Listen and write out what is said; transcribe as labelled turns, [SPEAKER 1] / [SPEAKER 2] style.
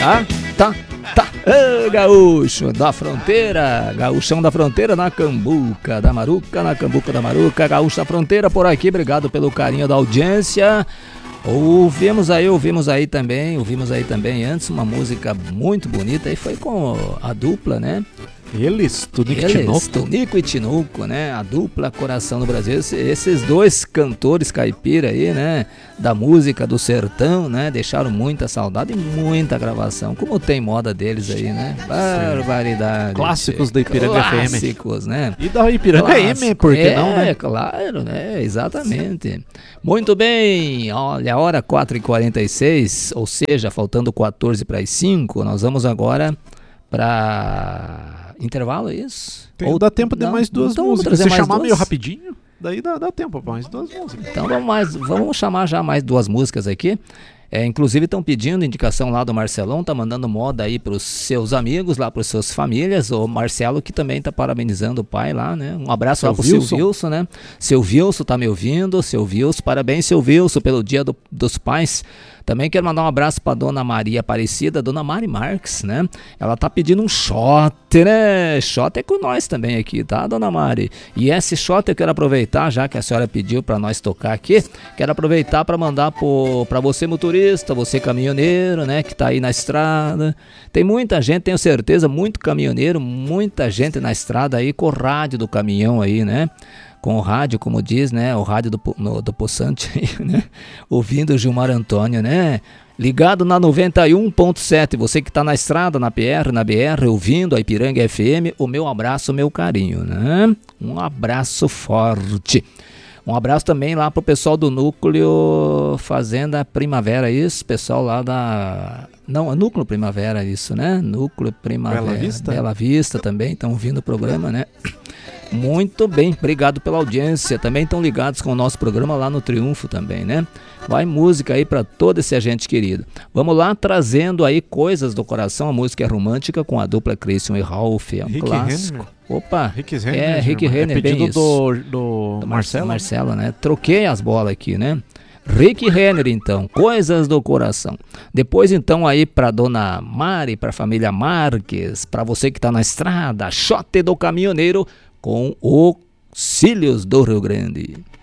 [SPEAKER 1] Tá. Ô, gaúcho da fronteira, gaúchão da fronteira na Cambuca da Maruca, gaúcho da fronteira por aqui, obrigado pelo carinho da audiência. Ouvimos aí também antes uma música muito bonita e foi com a dupla, né? Tunico e Tinoco, né? A dupla Coração do Brasil. Esses dois cantores caipira aí, né? Da música do sertão, né? Deixaram muita saudade e muita gravação. Como tem moda deles aí, né? Barbaridade.
[SPEAKER 2] Clássicos da Ipiranga FM.
[SPEAKER 1] Clássicos, né?
[SPEAKER 2] E da Ipiranga M, por que não, né?
[SPEAKER 1] Claro, né? Exatamente. Muito bem. Olha, a hora 4h46, ou seja, faltando 14 para as 5, nós vamos agora para... intervalo, é isso?
[SPEAKER 2] Ou dá tempo de mais duas músicas. Se chamar meio rapidinho, daí dá tempo para mais duas músicas.
[SPEAKER 1] Então vamos chamar já mais duas músicas aqui. Inclusive estão pedindo indicação lá do Marcelão, tá mandando moda aí pros seus amigos, lá pros seus famílias. O Marcelo que também tá parabenizando o pai lá, né? Um abraço lá pro seu Wilson, né? Seu Wilson tá me ouvindo, seu Wilson, parabéns seu Wilson pelo Dia dos Pais. Também quero mandar um abraço para dona Maria Aparecida, dona Mari Marques, né? Ela tá pedindo um shot, né? Shot é com nós também aqui, tá, dona Mari? E esse shot eu quero aproveitar, já que a senhora pediu para nós tocar aqui, quero aproveitar para mandar para você motorista, você caminhoneiro, né? Que tá aí na estrada. Tem muita gente, tenho certeza, muito caminhoneiro, muita gente na estrada aí com o rádio do caminhão aí, né? Com o rádio, como diz, né? O rádio do Poçante, né? Ouvindo o Gilmar Antônio, né? Ligado na 91.7, você que está na estrada, na BR, ouvindo a Ipiranga FM, o meu abraço, o meu carinho, né? Um abraço forte. Um abraço também lá pro pessoal do Núcleo Fazenda Primavera, isso, pessoal lá da... Não, é Núcleo Primavera, isso, né? Núcleo Primavera. Bela Vista também, estão ouvindo o programa, né? Muito bem, obrigado pela audiência. Também estão ligados com o nosso programa lá no Triunfo também, né? Vai música aí para todo esse agente querido. Vamos lá, trazendo aí Coisas do Coração, a música é romântica com a dupla Christian e Ralph, é um
[SPEAKER 2] Rick
[SPEAKER 1] clássico.
[SPEAKER 2] Renner.
[SPEAKER 1] Opa,
[SPEAKER 2] Rick Renner,
[SPEAKER 1] Rick Renner,
[SPEAKER 2] pedido
[SPEAKER 1] bem isso.
[SPEAKER 2] do Marcelo.
[SPEAKER 1] Marcelo, né? Troquei as bolas aqui, né? Rick Renner, então, Coisas do Coração. Depois, então, aí pra dona Mari, pra família Marques, pra você que tá na estrada, Shot do Caminhoneiro com o Cílios do Rio Grande.